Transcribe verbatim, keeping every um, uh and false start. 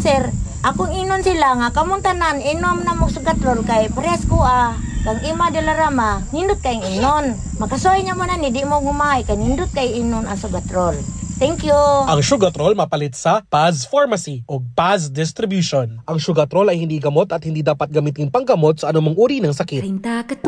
sir, akong inon sila nga kamuntanan inom na mo sugatrol kay parehas ko ah. Kang ima de la rama, nindot kay inon. Makasoy niya mo na ni di mo gumay kay nindot kay inon ang sugatrol. Thank you. Ang Sugatrol mapalit sa Paz Pharmacy o Paz Distribution. Ang Sugatrol ay hindi gamot at hindi dapat gamitin panggamot sa anumang uri ng sakit.